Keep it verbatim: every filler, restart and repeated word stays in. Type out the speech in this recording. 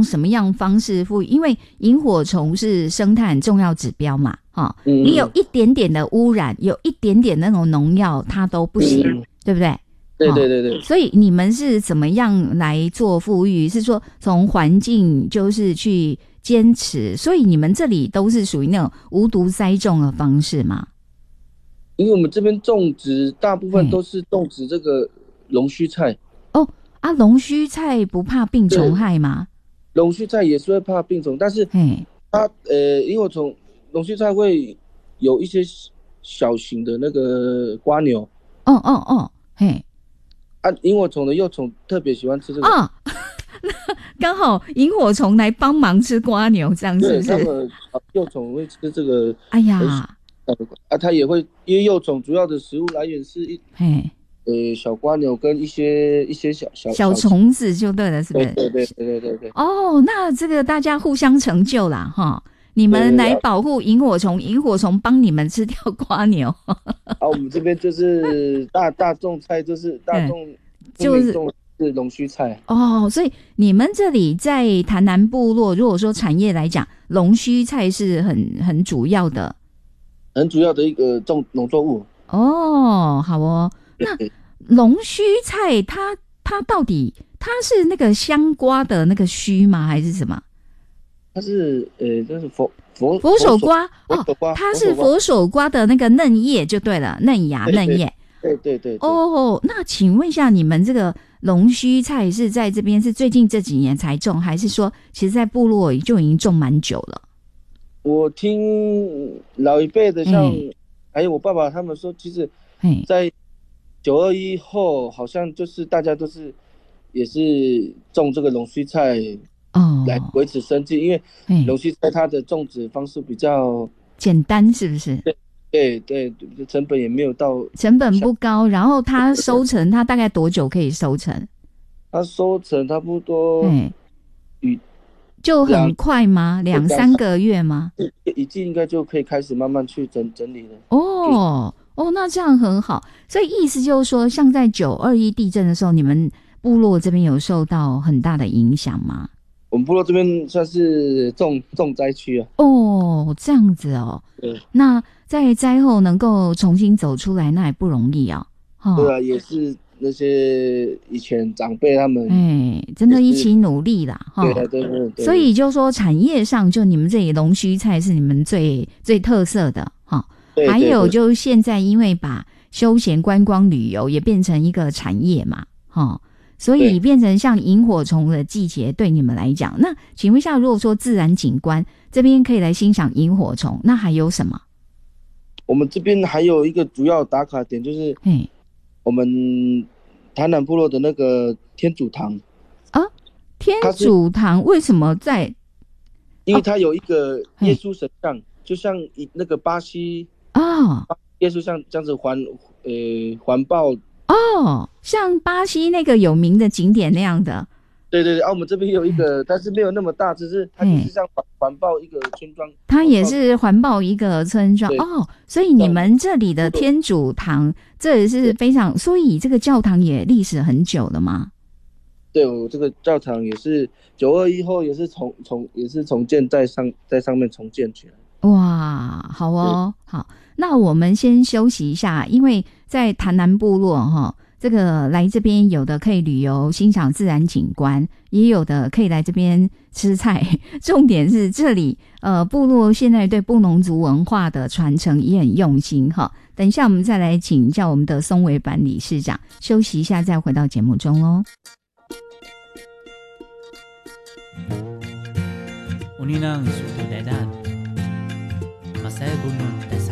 用什么样方式富裕？因为萤火虫是生态很重要指标嘛，哦嗯、你有一点点的污染，有一点点那种农药，它都不行，嗯、对不对？ 对对对对、哦。 所以你们是怎么样来做富裕？是说从环境就是去坚持，所以你们这里都是属于那种无毒栽种的方式吗？ 因为我们这边种植大部分都是种植这个龙须菜。 哦啊，龙须菜不怕病虫害吗？ 龙须菜也是会怕病虫，但是它呃，萤火虫龙须菜会有一些小型的那个瓜牛。 哦哦哦，嘿。 啊，萤火虫的幼虫特别喜欢吃这个啊，刚好萤火虫来帮忙吃瓜牛，这样是不是？ 对，它们幼虫会吃这个。 哎呀， 啊，它也会，因为幼虫主要的食物来源是一， 嘿， 呃，小瓜牛跟一些一些小小小虫子就对了，是不是？ 对对对对对对。 哦，那这个大家互相成就啦，哈。你们来保护萤火虫，萤火虫帮你们吃掉瓜牛。 啊，我们这边就是大大众菜，就是大众就是是龙须菜。 哦，所以你们这里在台南部落，如果说产业来讲，龙须菜是很很主要的， 很主要的一个种农作物。 哦，好哦。那龙须菜它它到底它是那个香瓜的那个须吗？还是什么？ 它是呃，就是佛佛佛手瓜哦，它是佛手瓜的那个嫩叶就对了，嫩芽嫩叶。 对对 对, 对, 对。 哦，那请问一下，你们这个龙须菜是在这边是最近这几年才种，还是说其实在部落就已经种蛮久了？ 我听老一辈的像，嗯、还有我爸爸他们说，其实，在九二一后，好像就是大家都是也是种这个龙须菜。哦，来维持生计，因为龙须菜它的种植方式比较简单，是不是？ 对对对，成本也没有到， 成本不高，然后它收成，它大概多久可以收成？ 它收成差不多，嗯， 就很快吗？两三个月吗？ 一季应该就可以开始慢慢去整整理了。 哦哦，那这样很好。所以意思就是说，像在九二一地震的时候，你们部落这边有受到很大的影响吗？ 我们部落这边算是重重灾区啊。 哦，这样子哦。 对。 那在灾后能够重新走出来，那也不容易啊。 哦、对啊，也是那些以前长辈他们， 哎，真的一起努力啦。 对啊，对对对。 所以就说产业上，就你们这里龙须菜是你们最最特色的哈。对。还有就现在因为把休闲观光旅游也变成一个产业嘛，哈。所以变成像萤火虫的季节，对你们来讲，那请问一下，如果说自然景观这边可以来欣赏萤火虫，那还有什么？ 我们这边还有一个主要打卡点，就是我们台南部落的那个天主堂啊。天主堂为什么在？ 因为它有一个耶稣神像，哦、就像那个巴西啊， 耶稣像这样子环呃环抱。 哦，像巴西那个有名的景点那样的。 对对对，啊，我们这边有一个，但是没有那么大，只是它就是像环抱一个村庄。 它也是环抱一个村庄哦，所以你们这里的天主堂，这也是非常，所以这个教堂也历史很久了吗？ 对，我这个教堂也是九二一后也是重重也是重建在上在上面重建起来。 哇，好哦，好。那我们先休息一下，因为在台南部落哈，这个来这边有的可以旅游欣赏自然景观，也有的可以来这边吃菜。重点是这里呃部落现在对布农族文化的传承也很用心哈。等一下我们再来请教我们的松尾版理事长，休息一下再回到节目中喽。Uninang suto dadan, masaya bunun